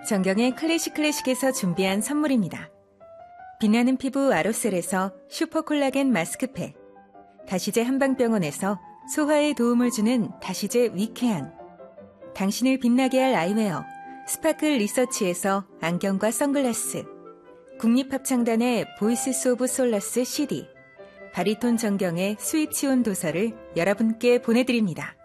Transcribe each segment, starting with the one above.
정경의 클래식에서 준비한 선물입니다. 빛나는 피부 아로셀에서 슈퍼콜라겐 마스크팩, 다시제 한방병원에서 소화에 도움을 주는 다시제 위쾌한, 당신을 빛나게 할 아이웨어 스파클 리서치에서 안경과 선글라스, 국립합창단의 보이스 오브 솔라스 CD, 바리톤 정경의 스위치온 도서를 여러분께 보내드립니다.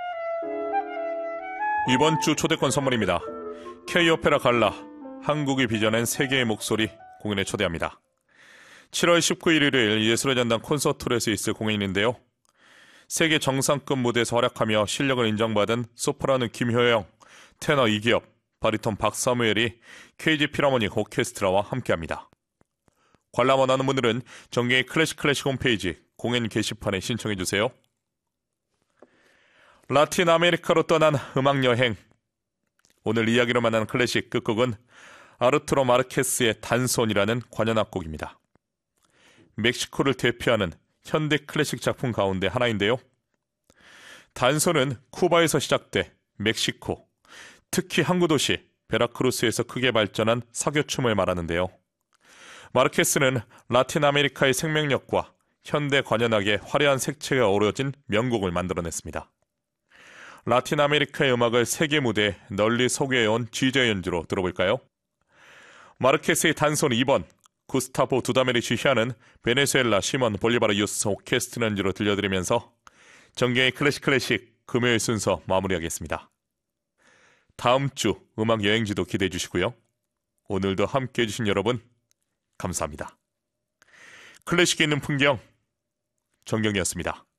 이번 주 초대권 선물입니다. K-오페라 갈라, 한국이 빚어낸 세계의 목소리 공연에 초대합니다. 7월 19일 일요일 예술의 전당 콘서트홀에서 있을 공연인데요. 세계 정상급 무대에서 활약하며 실력을 인정받은 소프라노 김효영, 테너 이기엽, 바리톤 박사무엘이 KG 필하모닉 오케스트라와 함께합니다. 관람 원하는 분들은 정경의 클래식 홈페이지 공연 게시판에 신청해주세요. 라틴 아메리카로 떠난 음악여행. 오늘 이야기로 만난 클래식 끝곡은 아르투로 마르케스의 단손이라는 관현악곡입니다. 멕시코를 대표하는 현대 클래식 작품 가운데 하나인데요. 단손은 쿠바에서 시작돼 멕시코, 특히 항구 도시 베라크루스에서 크게 발전한 사교춤을 말하는데요. 마르케스는 라틴 아메리카의 생명력과 현대 관현악의 화려한 색채가 어우러진 명곡을 만들어냈습니다. 라틴 아메리카의 음악을 세계 무대에 널리 소개해온 GJ 연주로 들어볼까요? 마르케스의 단손 2번, 구스타보 두다메리 쥐히아는 베네수엘라 시몬 볼리바르 유스 오케스트라 연주로 들려드리면서 정경의 클래식 금요일 순서 마무리하겠습니다. 다음 주 음악 여행지도 기대해 주시고요. 오늘도 함께해 주신 여러분 감사합니다. 클래식에 있는 풍경, 정경이었습니다.